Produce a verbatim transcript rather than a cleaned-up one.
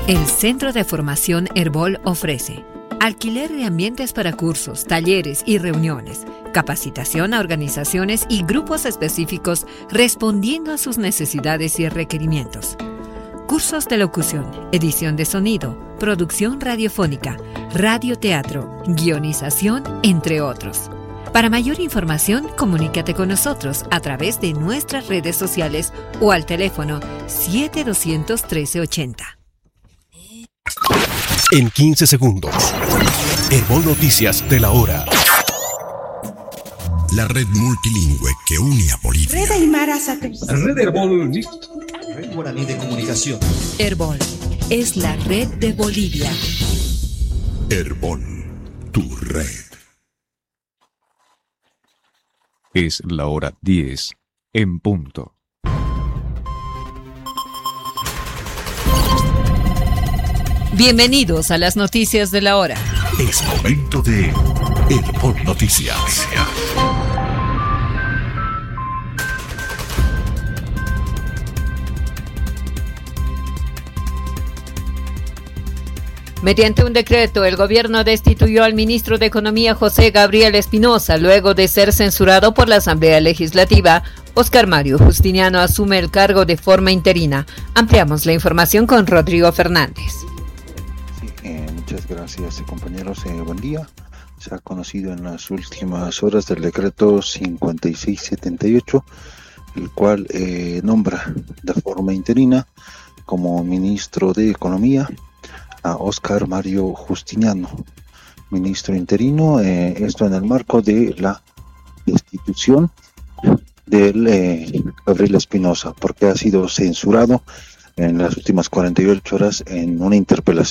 El Centro de Formación Herbol ofrece alquiler de ambientes para cursos, talleres y reuniones, capacitación a organizaciones y grupos específicos respondiendo a sus necesidades y requerimientos. Cursos de locución, edición de sonido, producción radiofónica, radioteatro, guionización, entre otros. Para mayor información, comunícate con nosotros a través de nuestras redes sociales o al teléfono siete doscientos trece ochenta. En quince segundos, Herbol Noticias de la hora. La red multilingüe que une a Bolivia. Red Aymara Satelital. Red Herbol. Red Guaraní de Comunicación. Herbol es la red de Bolivia. Herbol, tu red. Es la hora diez en punto. Bienvenidos a las noticias de la hora. Es momento de Herbol Noticias. Mediante un decreto, el gobierno destituyó al ministro de Economía José Gabriel Espinosa, luego de ser censurado por la Asamblea Legislativa. Oscar Mario Justiniano asume el cargo de forma interina. Ampliamos la información con Rodrigo Fernández. Sí, eh, muchas gracias, compañeros. Eh, buen día. Se ha conocido en las últimas horas del decreto cincuenta y seis setenta y ocho, el cual eh, nombra de forma interina como ministro de Economía a Oscar Mario Justiniano, ministro interino, eh, esto en el marco de la destitución del eh, Gabriel Espinosa, porque ha sido censurado en las últimas cuarenta y ocho horas en una interpelación